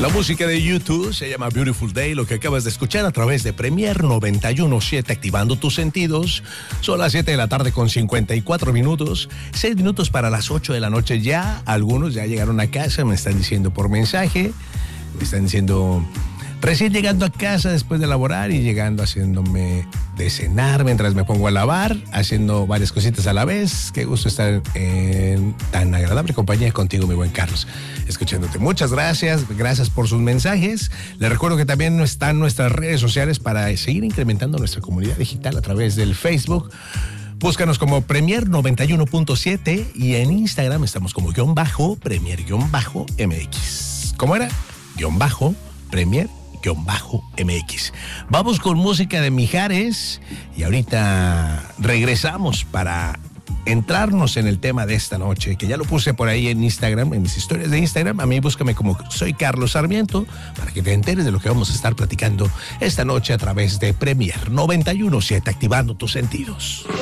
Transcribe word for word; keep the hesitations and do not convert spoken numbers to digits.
La música de YouTube se llama Beautiful Day, lo que acabas de escuchar a través de Premier noventa y uno punto siete, activando tus sentidos. Son las siete de la tarde con cincuenta y cuatro minutos, seis minutos para las ocho de la noche. Ya algunos ya llegaron a casa, me están diciendo por mensaje, me están diciendo recién llegando a casa después de laborar y llegando haciéndome de cenar mientras me pongo a lavar, haciendo varias cositas a la vez. Qué gusto estar en tan agradable compañía contigo, mi buen Carlos, escuchándote. Muchas gracias, gracias por sus mensajes. Les recuerdo que también están nuestras redes sociales para seguir incrementando nuestra comunidad digital a través del Facebook. Búscanos como Premier noventa y uno punto siete y en Instagram estamos como guión bajo, Premier guión bajo M X. ¿Cómo era? Guión bajo, Premier guión bajo M X. Vamos con música de Mijares y ahorita regresamos para entrarnos en el tema de esta noche, que ya lo puse por ahí en Instagram, en mis historias de Instagram. A mí búscame como Soy Carlos Sarmiento para que te enteres de lo que vamos a estar platicando esta noche a través de Premier noventa y uno punto siete, activando tus sentidos.